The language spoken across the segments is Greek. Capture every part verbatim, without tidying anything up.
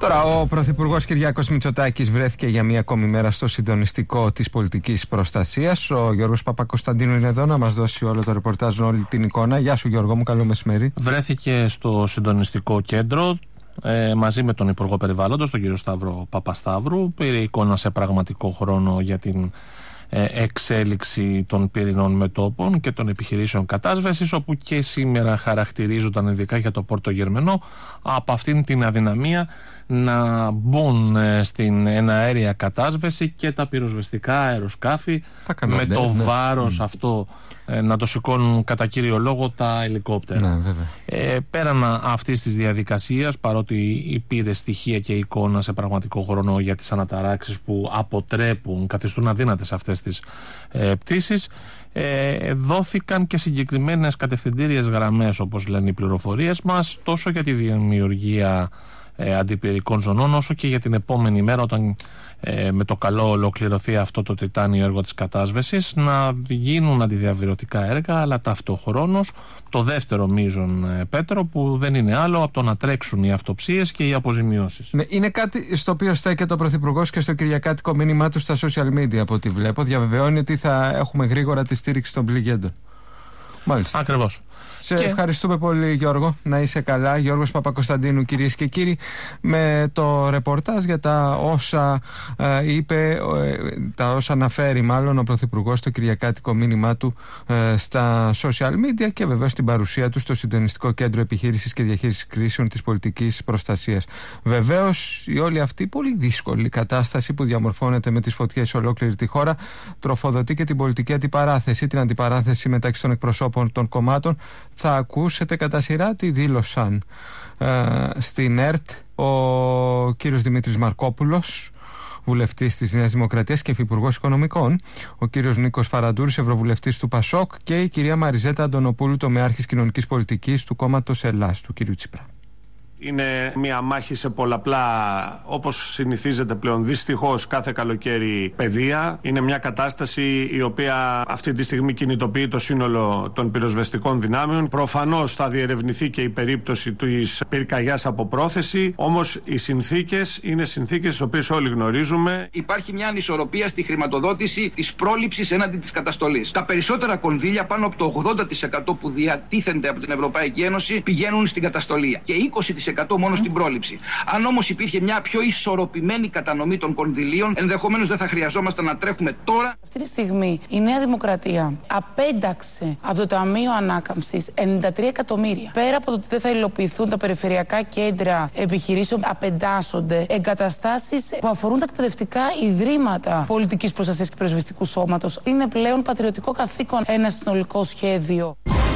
Τώρα, ο Πρωθυπουργός Κυριάκος Μητσοτάκης βρέθηκε για μία ακόμη μέρα στο συντονιστικό της πολιτικής προστασίας. Ο Γιώργος Παπακοσταντίνου είναι εδώ να μας δώσει όλο το ρεπορτάζ, όλη την εικόνα. Γεια σου, Γιώργο μου, καλό μεσημέρι. Βρέθηκε στο συντονιστικό κέντρο ε, μαζί με τον Υπουργό Περιβάλλοντος, τον κύριο Σταύρο Παπασταύρου. Πήρε εικόνα σε πραγματικό χρόνο για την εξέλιξη των πυρηνών μετώπων και των επιχειρήσεων κατάσβεσης, όπου και σήμερα χαρακτηρίζονταν ειδικά για το Πόρτο Γερμενό από αυτήν την αδυναμία να μπουν στην εναέρια κατάσβεση και τα πυροσβεστικά αεροσκάφη με το ναι. βάρος mm. αυτό ε, να το σηκώνουν κατά κύριο λόγο τα ελικόπτερα. Ναι, ε, πέραν αυτής της διαδικασίας, παρότι υπήρχε στοιχεία και εικόνα σε πραγματικό χρόνο για τις αναταράξεις που αποτρέπουν, καθιστούν αδύνατες αυτές τις ε, πτήσεις, ε, δόθηκαν και συγκεκριμένες κατευθυντήριες γραμμές, όπως λένε οι πληροφορίες μας, τόσο για τη δημιουργία Ε, αντιπυρικών ζωνών, όσο και για την επόμενη μέρα, όταν ε, με το καλό ολοκληρωθεί αυτό το τιτάνιο έργο της κατάσβεσης, να γίνουν αντιδιαβηρωτικά έργα, αλλά ταυτοχρόνως το δεύτερο μείζον ε, Πέτρο, που δεν είναι άλλο από το να τρέξουν οι αυτοψίες και οι αποζημιώσεις. Ναι, είναι κάτι στο οποίο στέκεται ο Πρωθυπουργός και στο κυριακάτικο μήνυμά του στα social media, από ό,τι βλέπω. Διαβεβαιώνει ότι θα έχουμε γρήγορα τη στήριξη των πληγέντων. Μάλιστα. Ακριβώς. Σε και... ευχαριστούμε πολύ, Γιώργο. Να είσαι καλά. Γιώργος Παπακοσταντίνου, κυρίες και κύριοι, με το ρεπορτάζ για τα όσα ε, είπε, ε, τα όσα αναφέρει μάλλον ο Πρωθυπουργός στο κυριακάτικο μήνυμά του ε, στα social media και βεβαίως την παρουσία του στο Συντονιστικό Κέντρο Επιχείρησης και Διαχείρισης Κρίσεων της Πολιτικής Προστασίας. Βεβαίως, η όλη αυτή πολύ δύσκολη κατάσταση που διαμορφώνεται με τις φωτιές σε ολόκληρη τη χώρα τροφοδοτεί και την πολιτική αντιπαράθεση, την αντιπαράθεση μεταξύ των εκπροσώπων των κομμάτων. Θα ακούσετε κατά σειρά τι δήλωσαν ε, στην ΕΡΤ ο κύριος Δημήτρης Μαρκόπουλος, βουλευτής της Νέας Δημοκρατίας και υφυπουργός Οικονομικών, ο κύριος Νίκος Φαραντούρης, ευρωβουλευτής του ΠΑΣΟΚ, και η κυρία Μαριζέτα Αντωνοπούλου, τομεάρχης κοινωνικής πολιτικής του κόμματος Ελλάς, του κύριου Τσίπρα. Είναι μια μάχη σε πολλαπλά, όπως συνηθίζεται πλέον δυστυχώς κάθε καλοκαίρι, πεδία. Είναι μια κατάσταση η οποία αυτή τη στιγμή κινητοποιεί το σύνολο των πυροσβεστικών δυνάμεων. Προφανώς θα διερευνηθεί και η περίπτωση της πυρκαγιάς από πρόθεση. Όμως οι συνθήκες είναι συνθήκες τις οποίες όλοι γνωρίζουμε. Υπάρχει μια ανισορροπία στη χρηματοδότηση της πρόληψης έναντι της καταστολής. Τα περισσότερα κονδύλια, πάνω από το ογδόντα τοις εκατό που διατίθενται από την Ευρωπαϊκή Ένωση, πηγαίνουν στην καταστολή και είκοσι τοις εκατό μόνο στην πρόληψη. Αν όμως υπήρχε μια πιο ισορροπημένη κατανομή των κονδυλίων, ενδεχομένως δεν θα χρειαζόμασταν να τρέχουμε τώρα. Αυτή τη στιγμή η Νέα Δημοκρατία απένταξε από το Ταμείο Ανάκαμψης ενενήντα τρία εκατομμύρια. Πέρα από το ότι δεν θα υλοποιηθούν τα περιφερειακά κέντρα επιχειρήσεων, απεντάσσονται εγκαταστάσεις που αφορούν τα εκπαιδευτικά ιδρύματα πολιτικής προστασίας και πυροσβεστικού σώματος. Είναι πλέον πατριωτικό καθήκον ένα συνολικό σχέδιο.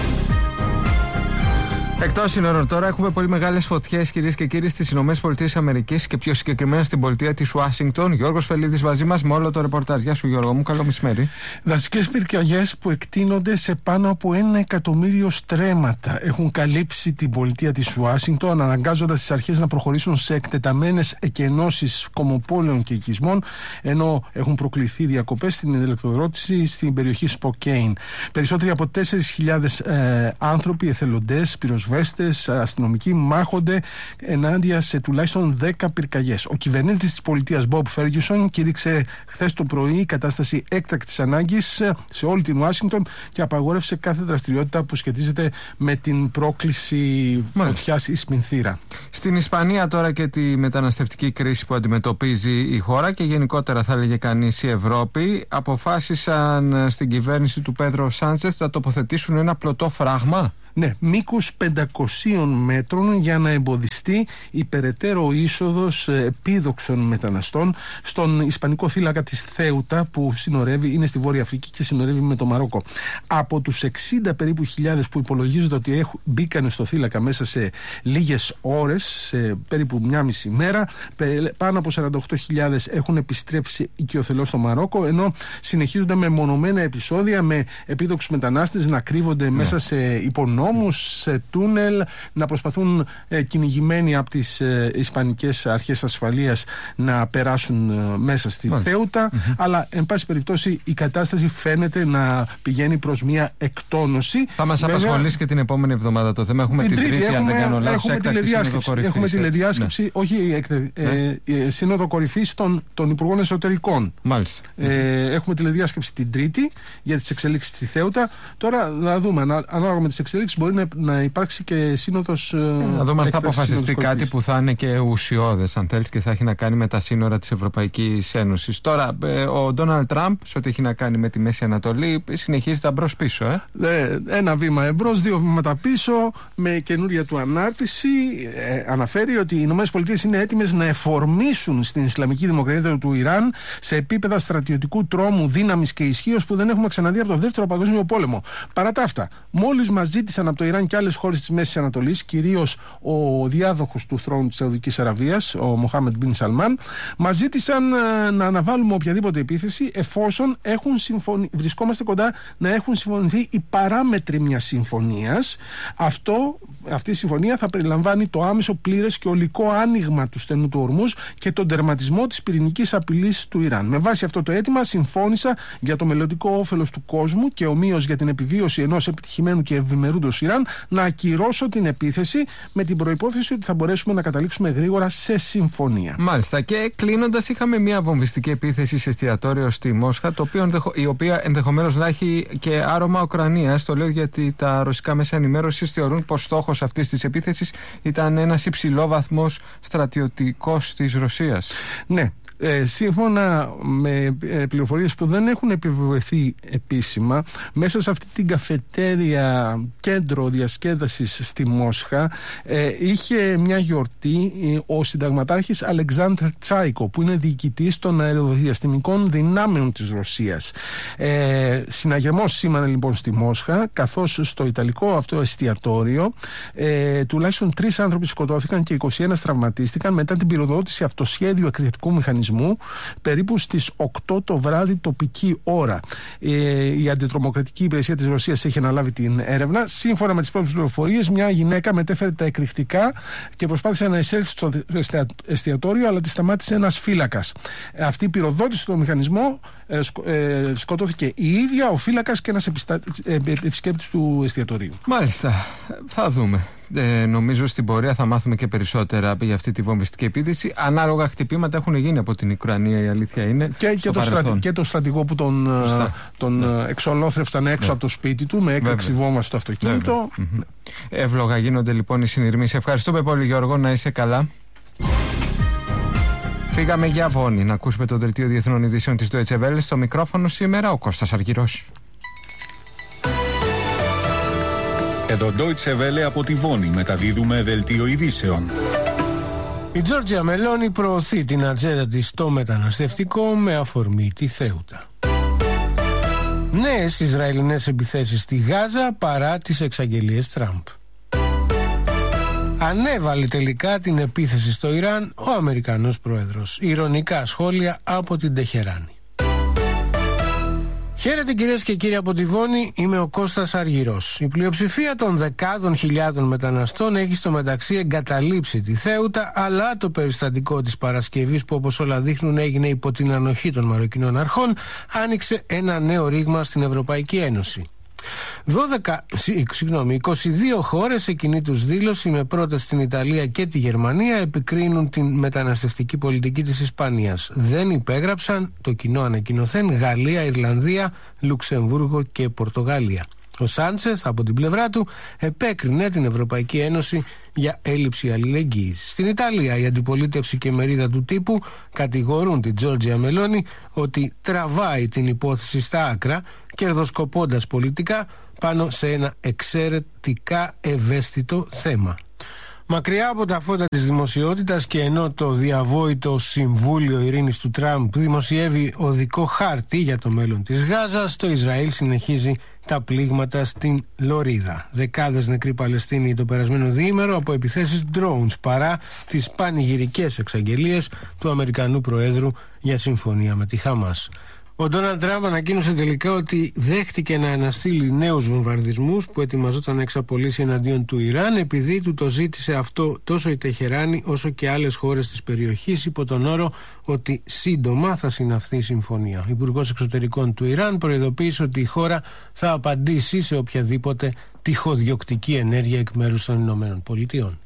Εκτός σύνορων τώρα έχουμε πολύ μεγάλες φωτιές, κυρίες και κύριοι, στις ΗΠΑ και πιο συγκεκριμένα στην πολιτεία της Ουάσιγκτον. Γιώργος Φελίδης μαζί μας με όλο το ρεπορτάζ. Γεια σου, Γιώργο μου, καλό μεσημέρι. Δασικές πυρκαγιές που εκτείνονται σε πάνω από ένα εκατομμύριο στρέμματα έχουν καλύψει την πολιτεία της Ουάσιγκτον, αναγκάζοντας τις αρχές να προχωρήσουν σε εκτεταμένες εκενώσεις κομμοπόλεων και οικισμών, ενώ έχουν προκληθεί διακοπές στην ηλεκτροδότηση στην περιοχή Σποκέιν. Περισσότεροι από τέσσερις χιλιάδες ε, άνθρωποι, εθελοντές, πυροσβέστες, αστυνομικοί μάχονται ενάντια σε τουλάχιστον δέκα πυρκαγιές. Ο κυβερνήτης της πολιτείας Μπομπ Φέργιουσον κήρυξε χθες το πρωί κατάσταση έκτακτης ανάγκης σε όλη την Ουάσιγκτον και απαγόρευσε κάθε δραστηριότητα που σχετίζεται με την πρόκληση φωτιάς ή σπινθήρα. Στην Ισπανία τώρα και τη μεταναστευτική κρίση που αντιμετωπίζει η χώρα και γενικότερα θα έλεγε κανείς η Ευρώπη, αποφάσισαν στην κυβέρνηση του Πέδρο Σάντσεθ να τοποθετήσουν ένα πλωτό φράγμα. Ναι, μήκους πεντακοσίων μέτρων για να εμποδιστεί η περαιτέρω είσοδος επίδοξων μεταναστών στον ισπανικό θύλακα της Θέουτα που συνορεύει, είναι στη Βόρεια Αφρική και συνορεύει με το Μαρόκο. Από τους εξήντα περίπου χιλιάδες που υπολογίζονται ότι έχουν, μπήκαν στο θύλακα μέσα σε λίγες ώρες, σε περίπου μια μισή μέρα, πάνω από σαράντα οκτώ χιλιάδες έχουν επιστρέψει οικειοθελώς στο Μαρόκο, ενώ συνεχίζονται με μονομένα επεισόδια με επίδοξους μετανάστες να κρύβονται ναι. μέσα σε υπονόμους δρόμους, σε τούνελ, να προσπαθούν ε, κυνηγημένοι από τις ε, ισπανικές αρχές ασφαλείας να περάσουν ε, μέσα στη Θέουτα, mm-hmm. αλλά εν πάση περιπτώσει η κατάσταση φαίνεται να πηγαίνει προς μια εκτόνωση. Θα μας Βέβαια, απασχολήσει και την επόμενη εβδομάδα το θέμα. Έχουμε την, την Τρίτη, έχουμε, αν δεν κάνω λάθος, έκτακτη σύνοδο κορυφής. Έχουμε τηλεδιάσκεψη, ναι. όχι έκτε, ναι. ε, ε, σύνοδο κορυφής των, των Υπουργών Εσωτερικών. Μάλιστα. Ε, έχουμε τηλεδιάσκεψη την Τρίτη για τις εξελίξεις στη Θέουτα. Τώρα να δούμε, ανάλογα με τις εξελίξεις μπορεί να, να υπάρξει και σύνοδος. Ε, να δούμε αν θα αποφασιστεί κάτι που θα είναι και ουσιώδες, αν θέλεις, και θα έχει να κάνει με τα σύνορα της Ευρωπαϊκής Ένωσης. Τώρα, ε, ο Ντόναλντ Τραμπ, σε ό,τι έχει να κάνει με τη Μέση Ανατολή, συνεχίζει τα μπρος πίσω. Ε? Ε, ένα βήμα εμπρός, δύο βήματα πίσω, με καινούρια του ανάρτηση. Ε, αναφέρει ότι οι ΗΠΑ είναι έτοιμες να εφορμήσουν στην Ισλαμική Δημοκρατία του Ιράν σε επίπεδα στρατιωτικού τρόμου, δύναμης και ισχύως που δεν έχουμε ξαναδεί από το Δεύτερο Παγκόσμιο Πόλεμο. Παρά τα αυτά, μόλις μας ζήτησαν από το Ιράν και άλλες χώρες της Μέσης Ανατολής, κυρίως ο διάδοχος του θρόνου της Σαουδικής Αραβίας, ο Μοχάμεντ Μπιν Σαλμάν, μας ζήτησαν ε, να αναβάλουμε οποιαδήποτε επίθεση εφόσον έχουν συμφωνη... βρισκόμαστε κοντά να έχουν συμφωνηθεί οι παράμετροι μιας συμφωνίας. Αυτό, αυτή η συμφωνία θα περιλαμβάνει το άμεσο, πλήρες και ολικό άνοιγμα του στενού του Ορμούζ και τον τερματισμό της πυρηνικής απειλής του Ιράν. Με βάση αυτό το αίτημα, συμφώνησα για το μελλοντικό όφελος του κόσμου και ομοίως για την επιβίωση ενός επιτυχημένου και ευημερούντος Ιράν να ακυρώσω την επίθεση, με την προϋπόθεση ότι θα μπορέσουμε να καταλήξουμε γρήγορα σε συμφωνία. Μάλιστα. Και κλείνοντας, είχαμε μια βομβιστική επίθεση σε εστιατόριο στη Μόσχα, το οποίο ενδεχο... η οποία ενδεχομένως να έχει και άρωμα Ουκρανίας. Το λέω γιατί τα ρωσικά μέσα ενημέρωσης θεωρούν πως στόχος αυτής της επίθεσης ήταν ένας υψηλόβαθμος στρατιωτικός της Ρωσίας. Ναι. Ε, σύμφωνα με ε, πληροφορίες που δεν έχουν επιβεβαιωθεί επίσημα, μέσα σε αυτή την καφετέρια κέντρο διασκέδασης στη Μόσχα ε, είχε μια γιορτή ε, ο συνταγματάρχης Αλεξάνδρ Τσάικο, που είναι διοικητής των αεροδιαστημικών δυνάμεων της Ρωσίας. Ε, συναγερμός σήμανε λοιπόν στη Μόσχα, καθώς στο ιταλικό αυτό εστιατόριο ε, τουλάχιστον τρεις άνθρωποι σκοτώθηκαν και είκοσι ένα τραυματίστηκαν μετά την πυροδότηση αυτοσχέδιου εκρηκτικού μηχανισμού περίπου στις οκτώ το βράδυ τοπική ώρα. Ε, η Αντιτρομοκρατική Υπηρεσία της Ρωσίας έχει αναλάβει την έρευνα. Σύμφωνα με τις πρώτες πληροφορίες, μια γυναίκα μετέφερε τα εκρηκτικά και προσπάθησε να εισέλθει στο εστιατόριο, αλλά τη σταμάτησε ένας φύλακας. Αυτή η πυροδότηση του μηχανισμού ε, σκο, ε, σκοτώθηκε η ίδια, ο φύλακας και ένας επιστα... ε, επισκέπτης του εστιατορίου. Μάλιστα. Θα δούμε. Ε, νομίζω στην πορεία θα μάθουμε και περισσότερα για αυτή τη βομβιστική επίθεση. Ανάλογα χτυπήματα έχουν γίνει από την Ουκρανία, η αλήθεια είναι. Και, και, το, στρατη, και το στρατηγό που τον, τον ναι. εξολόθρευσαν έξω ναι. από το σπίτι του με έκρηξη βόμβα στο αυτοκίνητο. Mm-hmm. Εύλογα γίνονται λοιπόν οι συνειρμοί. Σε ευχαριστούμε πολύ, Γιώργο, να είσαι καλά. Φύγαμε για Βόνη να ακούσουμε το δελτίο διεθνών ειδήσεων της Deutsche Welle. Στο μικρόφωνο σήμερα ο Κώστας Αργυρός. Εδώ Deutsche Welle από τη Βόνη μεταδίδουμε δελτίο ειδήσεων. Η Τζόρτζια Μελόνι προωθεί την ατζέντα της στο μεταναστευτικό με αφορμή τη Θέουτα. Νέες Ισραηλινές επιθέσεις στη Γάζα παρά τις εξαγγελίες Τραμπ. Ανέβαλε τελικά την επίθεση στο Ιράν ο Αμερικανός πρόεδρος. Ειρωνικά σχόλια από την Τεχεράνη. Χαίρετε κυρίες και κύριοι από τη Βόνη, είμαι ο Κώστας Αργυρός. Η πλειοψηφία των δεκάδων χιλιάδων μεταναστών έχει στο μεταξύ εγκαταλείψει τη Θέουτα, αλλά το περιστατικό της Παρασκευής, που όπως όλα δείχνουν έγινε υπό την ανοχή των Μαροκινών αρχών, άνοιξε ένα νέο ρήγμα στην Ευρωπαϊκή Ένωση. δώδεκα, συγγνώμη, είκοσι δύο χώρες σε κοινή τους δήλωση, με πρώτα στην Ιταλία και τη Γερμανία, επικρίνουν την μεταναστευτική πολιτική της Ισπανίας. Δεν υπέγραψαν το κοινό ανακοινωθέν Γαλλία, Ιρλανδία, Λουξεμβούργο και Πορτογαλία. Ο Σάντσεθ από την πλευρά του επέκρινε την Ευρωπαϊκή Ένωση για έλλειψη αλληλεγγύης. Στην Ιταλία η αντιπολίτευση και μερίδα του τύπου κατηγορούν την Τζόρτζια Μελόνι ότι τραβάει την υπόθεση στα άκρα, κερδοσκοπώντας πολιτικά πάνω σε ένα εξαιρετικά ευαίσθητο θέμα. Μακριά από τα φώτα της δημοσιότητας και ενώ το διαβόητο Συμβούλιο Ειρήνης του Τραμπ δημοσιεύει οδικό χάρτη για το μέλλον της Γάζας, το Ισραήλ συνεχίζει τα πλήγματα στην Λωρίδα. Δεκάδες νεκροί Παλαιστίνοι το περασμένο διήμερο από επιθέσεις drones, παρά τις πανηγυρικές εξαγγελίες του Αμερικανού Προέδρου για συμφωνία με τη Χαμάς. Ο Ντόναλντ Τραμπ ανακοίνωσε τελικά ότι δέχτηκε να αναστείλει νέους βομβαρδισμούς που ετοιμαζόταν να εξαπολύσει εναντίον του Ιράν, επειδή του το ζήτησε αυτό τόσο η Τεχεράνη όσο και άλλες χώρες της περιοχής, υπό τον όρο ότι σύντομα θα συναυθεί η συμφωνία. Ο Υπουργός Εξωτερικών του Ιράν προειδοποίησε ότι η χώρα θα απαντήσει σε οποιαδήποτε τυχοδιοκτική ενέργεια εκ μέρους των Ηνωμένων Πολιτειών.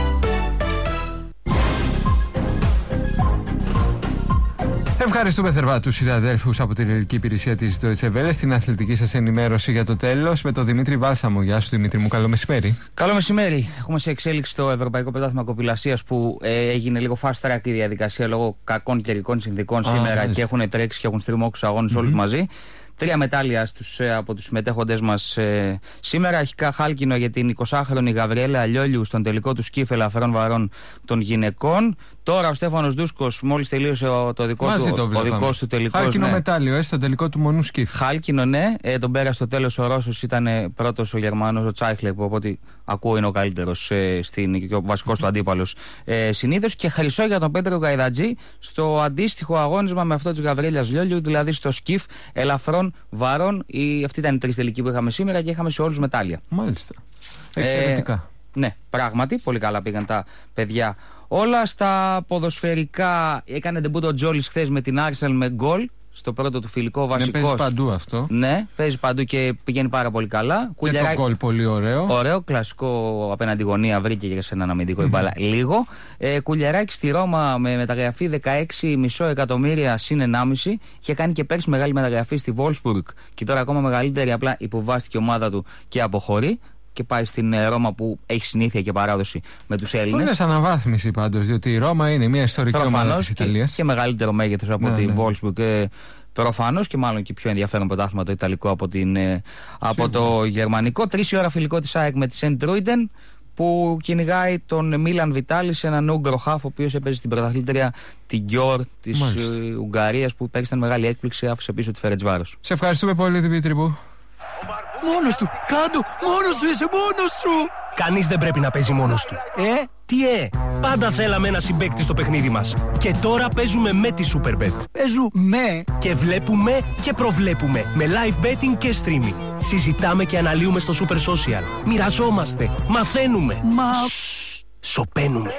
Ευχαριστούμε θερμά τους συναδέλφους από την ελληνική υπηρεσία της Deutsche Welle στην αθλητική σας ενημέρωση για το τέλος με τον Δημήτρη Βάλσαμο. Γεια σου Δημήτρη μου, καλό μεσημέρι. Καλό μεσημέρι. Έχουμε σε εξέλιξη το Ευρωπαϊκό Πρωτάθλημα Κοπηλασίας που ε, έγινε λίγο fast track η διαδικασία λόγω κακών καιρικών συνθήκων Α, σήμερα μάλιστα. Και έχουν τρέξει και έχουν στριμώξει τους αγώνες mm-hmm. όλους μαζί. Τρία μετάλλια στους, από τους συμμετέχοντες μας ε, σήμερα. Αρχικά χάλκινο για την εικοσάχρονη Γαβριέλα Αλιόλιου στον τελικό του σκιφ ελαφρών βαρών των γυναικών. Τώρα ο Στέφανος Ντούσκος μόλις τελείωσε το δικό Μαζί του, ο δικός του τελικός. Χάλκινο ναι. μετάλλιο, ε, στο τελικό του μονού σκιφ. Χάλκινο, ναι. Ε, τον πέρασε στο τέλος ο Ρώσος, ήταν πρώτος ο Γερμανός, ο Τσάιχλερ, που από ό,τι ακούω είναι ο καλύτερος ε, στην, και ο βασικός του αντίπαλος ε, συνήθως. Και χρυσό για τον Πέτρο Γαϊδατζή στο αντίστοιχο αγώνισμα με αυτό της Γαβριέλας Λιόλιου, δηλαδή στο σκιφ ελαφρών βαρών. Η, αυτή ήταν η τρεις τελική που είχαμε σήμερα και είχαμε σε όλους μετάλλια. Μάλιστα. Εξαιρετικά. Ε, ναι, πράγματι, πολύ καλά πήγαν τα παιδιά. Όλα στα ποδοσφαιρικά. Έκανε ντεμπούτ ο Τζόλις χθες με την Arsenal με γκολ στο πρώτο του φιλικό, βασικός. Ναι, παίζει παντού αυτό. Ναι, παίζει παντού και πηγαίνει πάρα πολύ καλά. Και Κουλιαρά... το γκολ πολύ ωραίο. Ωραίο, κλασικό απέναντι γωνία, βρήκε για σε έναν αμυντικό η μπάλα λίγο. Ε, Κουλιαράκη στη Ρώμα με μεταγραφή δεκαέξι κόμμα πέντε εκατομμύρια συν ενάμιση. Είχε κάνει και πέρσι μεγάλη μεταγραφή στη Wolfsburg και τώρα ακόμα μεγαλύτερη, απλά υποβάστηκε η ομάδα του και αποχωρεί. Και πάει στην Ρώμα που έχει συνήθεια και παράδοση με τους Έλληνες. Είναι σαν αναβάθμιση πάντως, διότι η Ρώμα είναι μια ιστορική προφανώς ομάδα της Ιταλίας. Και, και μεγαλύτερο μέγεθος από ναι, τη ναι. Wolfsburg. Ε, προφανώς και μάλλον και πιο ενδιαφέρον πρωτάθλημα το Ιταλικό από, την, ε, από το Γερμανικό. Τρεις η ώρα φιλικό της ΑΕΚ με τη Σεντ Ρούιντεν που κυνηγάει τον Μίλαν Βιτάλη σε έναν Ούγκρο χάφ, ο οποίος έπαιζε στην πρωταθλήτρια την Γκιόρ της ε, Ουγγαρίας, που πέρυσι ήταν μεγάλη έκπληξη, άφησε πίσω τη Φερεντσβάρος. Σε ευχαριστούμε πολύ Δημήτρη μου. Μόνος του, κάτω, μόνος σου είσαι, μόνος σου! Κανείς δεν πρέπει να παίζει μόνος του. Ε, τι ε, πάντα θέλαμε ένα συμπαίκτη στο παιχνίδι μας. Και τώρα παίζουμε με τη Superbet. Παίζουμε και βλέπουμε και προβλέπουμε με live betting και streaming. Συζητάμε και αναλύουμε στο Super Social. Μοιραζόμαστε, μαθαίνουμε. Μα... Σοπαίνουμε.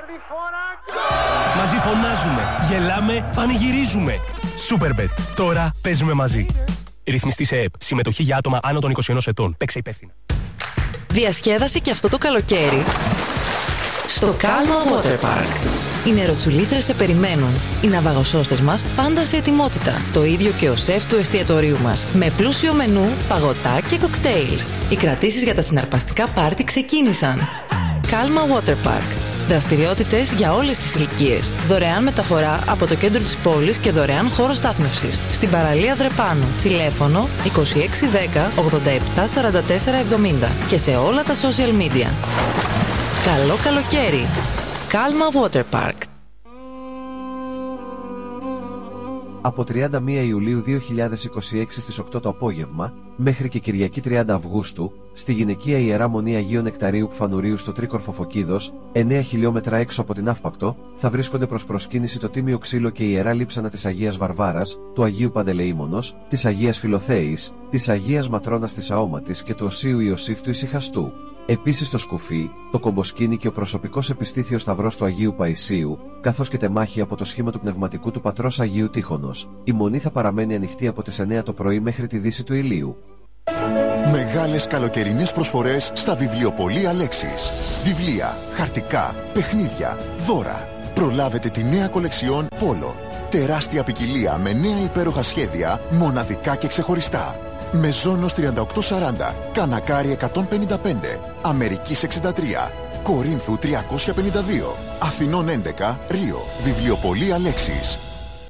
Μαζί φωνάζουμε, γελάμε, πανηγυρίζουμε. Superbet, τώρα παίζουμε μαζί. Ρυθμιστή σε ΕΕΠ. Συμμετοχή για άτομα άνω των είκοσι ενός ετών. Παίξε υπεύθυνα. Διασκέδασε και αυτό το καλοκαίρι στο Calma Water Park. Οι νεροτσουλήθρες σε περιμένουν. Οι ναυαγοσώστες μας πάντα σε ετοιμότητα. Το ίδιο και ο σεφ του εστιατορίου μας. Με πλούσιο μενού, παγωτά και κοκτέιλς. Οι κρατήσεις για τα συναρπαστικά πάρτι ξεκίνησαν. Calma Water Park. Δραστηριότητες για όλες τις ηλικίες. Δωρεάν μεταφορά από το κέντρο της πόλης και δωρεάν χώρο στάθμευσης. Στην παραλία Δρεπάνου. Τηλέφωνο είκοσι έξι δέκα ογδόντα επτά σαράντα τέσσερα εβδομήντα και σε όλα τα social media. Καλό καλοκαίρι. Calma Water Park. Από τριάντα μία Ιουλίου δύο χιλιάδες είκοσι έξι στις οκτώ το απόγευμα, μέχρι και Κυριακή τριάντα Αυγούστου, στη γυναικεία Ιερά Μονή Αγίου Νεκταρίου Πφανουρίου στο Τρίκορφο Φωκίδος, εννέα χιλιόμετρα έξω από την Αύπακτο, θα βρίσκονται προς προσκύνηση το Τίμιο Ξύλο και η Ιερά Λείψανα της Αγίας Βαρβάρας, του Αγίου Παντελεήμονος, της Αγίας Φιλοθέης, της Αγίας Ματρώνας της Αόματης και του Οσίου Ιωσήφ του Ησυχαστού. Επίσης το σκουφί, το κομποσκίνι και ο προσωπικός επιστήθιος σταυρός του Αγίου Παϊσίου, καθώς και τεμάχη από το σχήμα του πνευματικού του πατρός Αγίου Τύχωνος. Η μονή θα παραμένει ανοιχτή από τις εννέα το πρωί μέχρι τη δύση του ηλίου. Μεγάλες καλοκαιρινές προσφορές στα βιβλιοπωλεία Λέξης. Βιβλία, χαρτικά, παιχνίδια, δώρα. Προλάβετε τη νέα κολεξιόν Πόλο. Τεράστια ποικιλία με νέα υπέροχα σχέδια, μοναδικά και ξεχωριστά. Μεζόνος τριάντα οκτώ σαράντα, Κανακάρι εκατόν πενήντα πέντε, Αμερικής εξήντα τρία, Κορίνθου τριακόσια πενήντα δύο, Αθηνών έντεκα, Ρίο. Βιβλιοπωλεία Λέξης.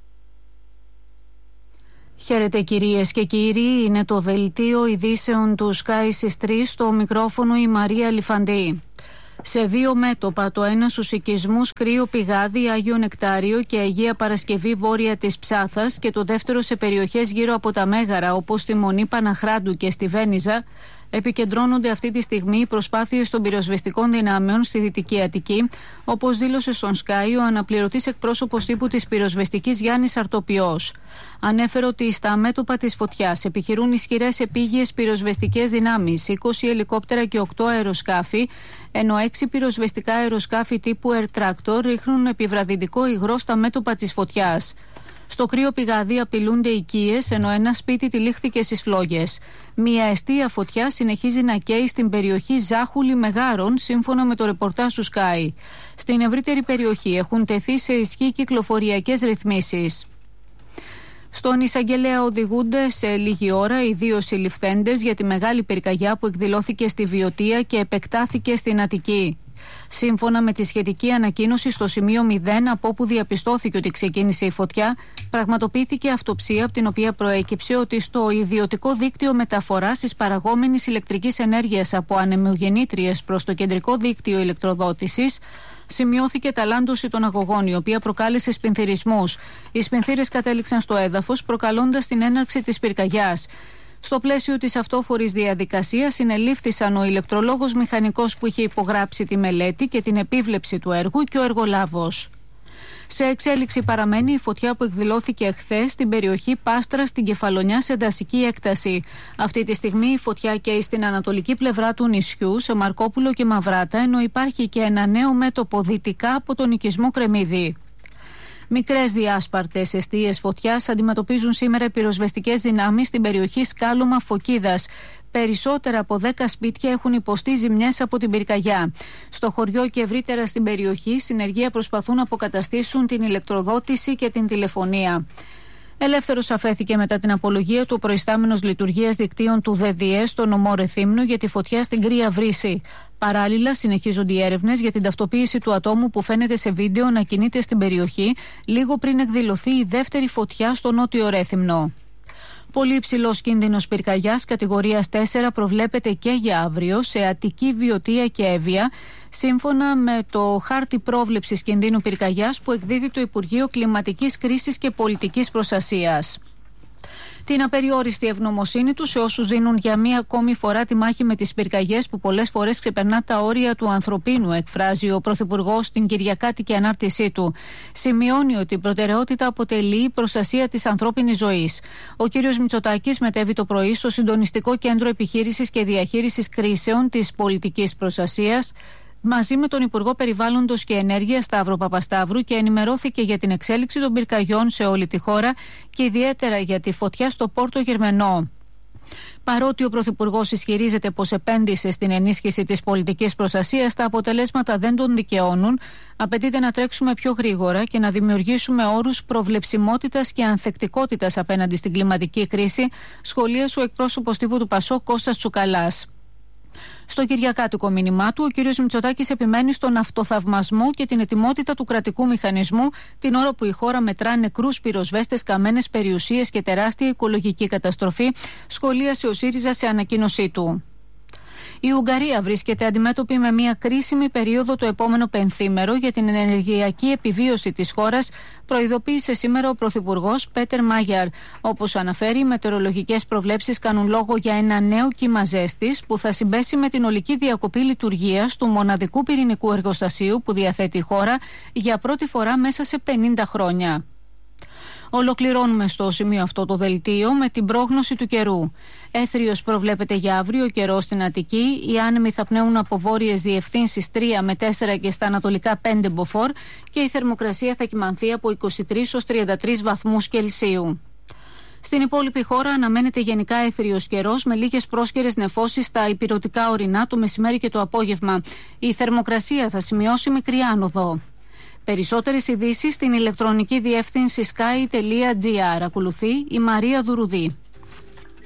Χαίρετε κυρίες και κύριοι, είναι το δελτίο ειδήσεων του Sky τρεις, στο μικρόφωνο η Μαρία Λιφαντή. Σε δύο μέτωπα, το ένα στους οικισμούς Κρύο Πηγάδι, Άγιο Νεκτάριο και Αγία Παρασκευή βόρεια της Ψάθας και το δεύτερο σε περιοχές γύρω από τα Μέγαρα όπως στη Μονή Παναχράντου και στη Βένιζα, Επικεντρώνονται αυτή τη στιγμή οι προσπάθειες των πυροσβεστικών δυνάμεων στη Δυτική Αττική, όπως δήλωσε στον Sky ο αναπληρωτής εκπρόσωπος τύπου της πυροσβεστικής Γιάννης Αρτοπιός. Ανέφερε ότι στα μέτωπα της φωτιάς επιχειρούν ισχυρές επίγειες πυροσβεστικές δυνάμεις, είκοσι ελικόπτερα και οκτώ αεροσκάφη, ενώ έξι πυροσβεστικά αεροσκάφη τύπου Air Tractor ρίχνουν επιβραδυντικό υγρό στα μέτωπα της φωτιάς. Στο κρύο πηγάδι απειλούνται οικίες, ενώ ένα σπίτι τυλίχθηκε στις φλόγες. Μια εστία φωτιά συνεχίζει να καίει στην περιοχή Ζάχουλη Μεγάρων, σύμφωνα με το ρεπορτάζ του Sky. Στην ευρύτερη περιοχή έχουν τεθεί σε ισχύ κυκλοφοριακές ρυθμίσεις. Στον εισαγγελέα οδηγούνται σε λίγη ώρα οι δύο συλληφθέντες για τη μεγάλη πυρκαγιά που εκδηλώθηκε στη Βιωτία και επεκτάθηκε στην Αττική. Σύμφωνα με τη σχετική ανακοίνωση, στο σημείο μηδέν, από όπου διαπιστώθηκε ότι ξεκίνησε η φωτιά, πραγματοποιήθηκε αυτοψία, από την οποία προέκυψε ότι στο ιδιωτικό δίκτυο μεταφοράς της παραγόμενης ηλεκτρικής ενέργειας από ανεμογεννήτριες προς το κεντρικό δίκτυο ηλεκτροδότησης σημειώθηκε ταλάντωση των αγωγών, η οποία προκάλεσε σπινθυρισμούς. Οι σπινθύρες κατέληξαν στο έδαφος, προκαλώντας την έναρξη της πυρκαγιάς. Στο πλαίσιο της αυτόφορης διαδικασίας συνελήφθησαν ο ηλεκτρολόγος μηχανικός που είχε υπογράψει τη μελέτη και την επίβλεψη του έργου και ο εργολάβος. Σε εξέλιξη παραμένει η φωτιά που εκδηλώθηκε εχθές στην περιοχή Πάστρα στην Κεφαλονιά σε δασική έκταση. Αυτή τη στιγμή η φωτιά καίει στην ανατολική πλευρά του νησιού, σε Μαρκόπουλο και Μαυράτα, ενώ υπάρχει και ένα νέο μέτωπο δυτικά από τον οικισμό Κρεμμύδη. Μικρές διάσπαρτες εστίες φωτιάς αντιμετωπίζουν σήμερα οι πυροσβεστικές δυνάμεις στην περιοχή Σκάλωμα Φωκίδας. Περισσότερα από δέκα σπίτια έχουν υποστεί ζημιές από την πυρκαγιά. Στο χωριό και ευρύτερα στην περιοχή, συνεργεία προσπαθούν να αποκαταστήσουν την ηλεκτροδότηση και την τηλεφωνία. Ελεύθερος αφέθηκε μετά την απολογία του προϊστάμενος λειτουργίας δικτύων του ΔΔΕ στο νομό Ρεθύμνου για τη φωτιά στην Κρύα Βρύση. Παράλληλα, συνεχίζονται οι έρευνες για την ταυτοποίηση του ατόμου που φαίνεται σε βίντεο να κινείται στην περιοχή λίγο πριν εκδηλωθεί η δεύτερη φωτιά στο νότιο Ρέθυμνο. Πολύ υψηλός κίνδυνος πυρκαγιάς κατηγορίας τέσσερα προβλέπεται και για αύριο σε Αττική, Βιωτία και Εύβοια, σύμφωνα με το χάρτη πρόβλεψης κινδύνου πυρκαγιάς που εκδίδει το Υπουργείο Κλιματικής Κρίσης και Πολιτικής Προστασίας. Την απεριόριστη ευγνωμοσύνη του σε όσους δίνουν για μία ακόμη φορά τη μάχη με τις πυρκαγιές που πολλές φορές ξεπερνά τα όρια του ανθρωπίνου, εκφράζει ο Πρωθυπουργός στην Κυριακάτικη ανάρτησή του. Σημειώνει ότι η προτεραιότητα αποτελεί η προστασία της ανθρώπινης ζωής. Ο κ. Μητσοτάκης μετέβη το πρωί στο Συντονιστικό Κέντρο Επιχείρησης και Διαχείρισης Κρίσεων της Πολιτικής Προστασίας μαζί με τον Υπουργό Περιβάλλοντος και Ενέργειας Σταύρο Παπασταύρου και ενημερώθηκε για την εξέλιξη των πυρκαγιών σε όλη τη χώρα και ιδιαίτερα για τη φωτιά στο Πόρτο Γερμενό. Παρότι ο Πρωθυπουργός ισχυρίζεται πως επένδυσε στην ενίσχυση της πολιτικής προστασίας, τα αποτελέσματα δεν τον δικαιώνουν. Απαιτείται να τρέξουμε πιο γρήγορα και να δημιουργήσουμε όρους προβλεψιμότητας και ανθεκτικότητας απέναντι στην κλιματική κρίση, σχολίασε ο εκπρόσωπος τύπου του Πασόκ Κώστας Τσουκαλάς. Στο κυριακάτικο μήνυμά του, ο κ. Μητσοτάκης επιμένει στον αυτοθαυμασμό και την ετοιμότητα του κρατικού μηχανισμού την ώρα που η χώρα μετρά νεκρούς πυροσβέστες, καμένες περιουσίες και τεράστια οικολογική καταστροφή, σχολίασε ο ΣΥΡΙΖΑ σε ανακοίνωσή του. Η Ουγγαρία βρίσκεται αντιμέτωπη με μια κρίσιμη περίοδο το επόμενο πενθήμερο για την ενεργειακή επιβίωση της χώρας, προειδοποίησε σήμερα ο Πρωθυπουργός Πέτερ Μάγιαρ. Όπως αναφέρει, οι μετεωρολογικές προβλέψεις κάνουν λόγο για ένα νέο κύμα ζέστης που θα συμπέσει με την ολική διακοπή λειτουργίας του μοναδικού πυρηνικού εργοστασίου που διαθέτει η χώρα για πρώτη φορά μέσα σε πενήντα χρόνια. Ολοκληρώνουμε στο σημείο αυτό το δελτίο με την πρόγνωση του καιρού. Έθριος προβλέπεται για αύριο καιρό στην Αττική. Οι άνεμοι θα πνέουν από βόρειες διευθύνσεις τρία με τέσσερα και στα ανατολικά πέντε μποφόρ και η θερμοκρασία θα κυμανθεί από είκοσι τρεις έως τριάντα τρεις βαθμούς Κελσίου. Στην υπόλοιπη χώρα αναμένεται γενικά έθριος καιρός με λίγες πρόσκαιρες νεφώσεις στα ηπειρωτικά ορεινά το μεσημέρι και το απόγευμα. Η θερμοκρασία θα σημειώσει μικρή άνοδο. Περισσότερες ειδήσεις στην ηλεκτρονική διεύθυνση sky τελεία gr. Ακολουθεί η Μαρία Δουρουδή.